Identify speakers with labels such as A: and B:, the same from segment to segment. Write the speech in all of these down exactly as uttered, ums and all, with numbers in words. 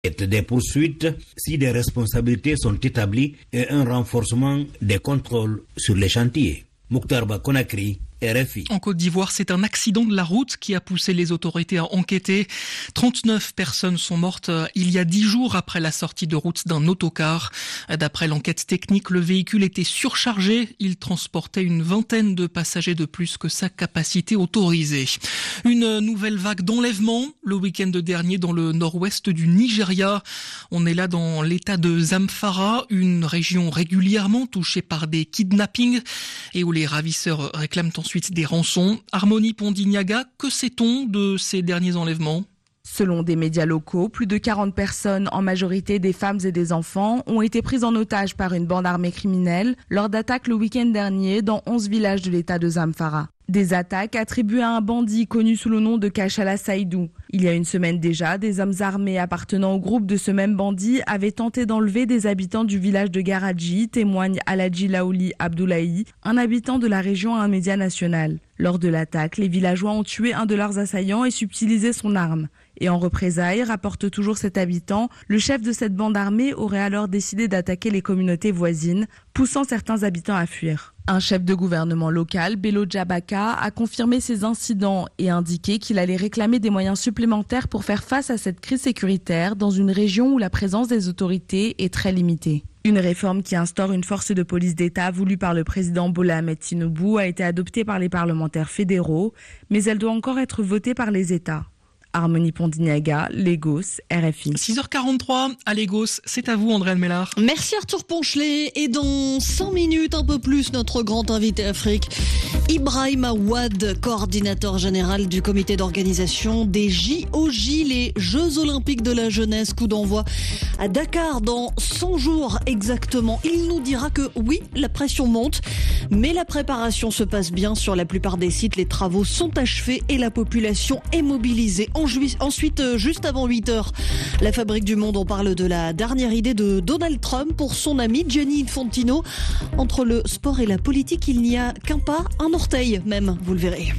A: Des poursuites si des responsabilités sont établies et un renforcement des contrôles sur les chantiers. Mokhtar Ba Conakry, R F I.
B: En Côte d'Ivoire, c'est un accident de la route qui a poussé les autorités à enquêter. trente-neuf personnes sont mortes il y a dix jours après la sortie de route d'un autocar. D'après l'enquête technique, le véhicule était surchargé. Il transportait une vingtaine de passagers de plus que sa capacité autorisée. Une nouvelle vague d'enlèvement le week-end dernier dans le nord-ouest du Nigeria. On est là dans l'état de Zamfara, une région régulièrement touchée par des kidnappings et où les ravisseurs réclament ensuite des rançons. Harmonie Pondignaga, que sait-on de ces derniers enlèvements ?
C: Selon des médias locaux, plus de quarante personnes, en majorité des femmes et des enfants, ont été prises en otage par une bande armée criminelle lors d'attaques le week-end dernier dans onze villages de l'état de Zamfara. Des attaques attribuées à un bandit connu sous le nom de Kachala Saïdou. Il y a une semaine déjà, des hommes armés appartenant au groupe de ce même bandit avaient tenté d'enlever des habitants du village de Garadji, témoigne Aladji Laouli Abdoulaye, un habitant de la région à un média national. Lors de l'attaque, les villageois ont tué un de leurs assaillants et subtilisé son arme. Et en représailles, rapporte toujours cet habitant, le chef de cette bande armée aurait alors décidé d'attaquer les communautés voisines, poussant certains habitants à fuir. Un chef de gouvernement local, Bello Djabaka, a confirmé ces incidents et indiqué qu'il allait réclamer des moyens supplémentaires pour faire face à cette crise sécuritaire dans une région où la présence des autorités est très limitée. Une réforme qui instaure une force de police d'État voulue par le président Bola Ahmed Tinubu a été adoptée par les parlementaires fédéraux, mais elle doit encore être votée par les États. Harmonie Pondignaga, Lagos, R F I.
B: six heures quarante-trois à Lagos, c'est à vous Andréane Mélard.
D: Merci Arthur Ponchelet. Et dans cinq minutes, un peu plus, notre grand invité Afrique, Ibrahim Awad, coordinateur général du comité d'organisation des J O J, les Jeux Olympiques de la Jeunesse, coup d'envoi à Dakar dans cent jours exactement. Il nous dira que oui, la pression monte, mais la préparation se passe bien sur la plupart des sites. Les travaux sont achevés et la population est mobilisée. Ensuite, juste avant huit heures, la Fabrique du Monde, on parle de la dernière idée de Donald Trump pour son ami Gianni Infantino. Entre le sport et la politique, il n'y a qu'un pas, un orteil même, vous le verrez.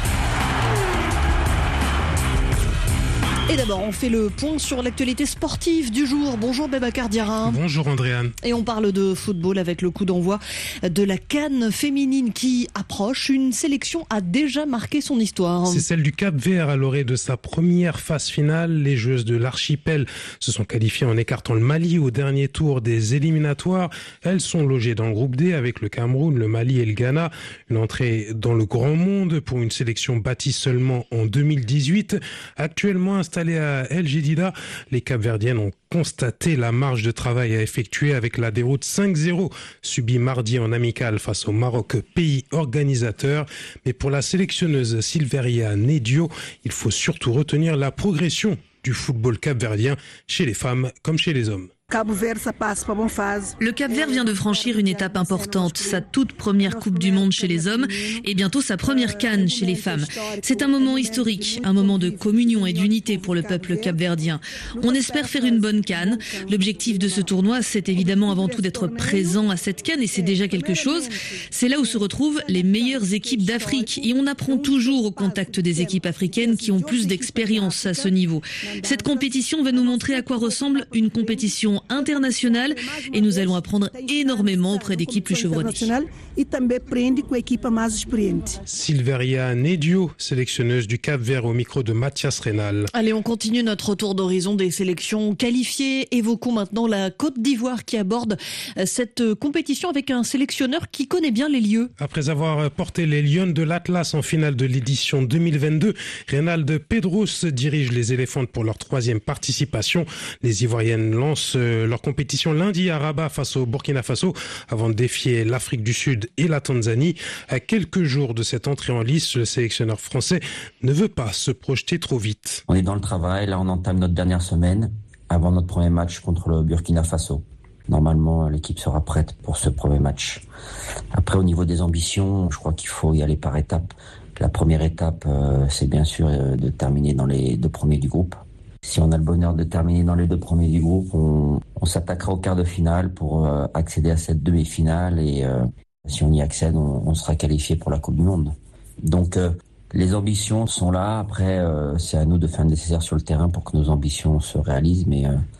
D: Et d'abord, on fait le point sur l'actualité sportive du jour. Bonjour Babacar Diarra.
E: Bonjour Andréane.
D: Et on parle de football avec le coup d'envoi de la CAN féminine qui approche. Une sélection a déjà marqué son histoire.
E: C'est celle du Cap-Vert à l'orée de sa première phase finale. Les joueuses de l'archipel se sont qualifiées en écartant le Mali au dernier tour des éliminatoires. Elles sont logées dans le groupe D avec le Cameroun, le Mali et le Ghana. Une entrée dans le grand monde pour une sélection bâtie seulement en deux mille dix-huit. Actuellement installée à El Jadida, les Capverdiennes ont constaté la marge de travail à effectuer avec la déroute cinq zéro subie mardi en amical face au Maroc, pays organisateur. Mais pour la sélectionneuse Silveria Nedio, il faut surtout retenir la progression du football capverdien chez les femmes comme chez les hommes.
F: Le Cap-Vert vient de franchir une étape importante, sa toute première Coupe du Monde chez les hommes et bientôt sa première CAN chez les femmes. C'est un moment historique, un moment de communion et d'unité pour le peuple capverdien. On espère faire une bonne CAN. L'objectif de ce tournoi, c'est évidemment avant tout d'être présent à cette CAN et c'est déjà quelque chose. C'est là où se retrouvent les meilleures équipes d'Afrique et on apprend toujours au contact des équipes africaines qui ont plus d'expérience à ce niveau. Cette compétition va nous montrer à quoi ressemble une compétition internationale et nous allons apprendre énormément auprès d'équipes plus chevronnées.
E: Silveria Nedio, sélectionneuse du Cap-Vert au micro de Mathias Rénal.
D: Allez, on continue notre tour d'horizon des sélections qualifiées. Évoquons maintenant la Côte d'Ivoire qui aborde cette compétition avec un sélectionneur qui connaît bien les lieux.
E: Après avoir porté les Lions de l'Atlas en finale de l'édition deux mille vingt-deux, Reynald Pedros dirige les Éléphants pour leur troisième participation. Les Ivoiriennes lancent leur compétition lundi à Rabat face au Burkina Faso avant de défier l'Afrique du Sud et la Tanzanie. À quelques jours de cette entrée en lice, le sélectionneur français ne veut pas se projeter trop vite.
G: On est dans le travail, là on entame notre dernière semaine avant notre premier match contre le Burkina Faso. Normalement, l'équipe sera prête pour ce premier match. Après, au niveau des ambitions, je crois qu'il faut y aller par étapes. La première étape, euh, c'est bien sûr euh, de terminer dans les deux premiers du groupe. Si on a le bonheur de terminer dans les deux premiers du groupe, on, on s'attaquera au quart de finale pour euh, accéder à cette demi-finale et euh, si on y accède, on, on sera qualifié pour la Coupe du Monde. Donc, euh, Les ambitions sont là. Après, euh, c'est à nous de faire le nécessaire sur le terrain pour que nos ambitions se réalisent. Mais euh,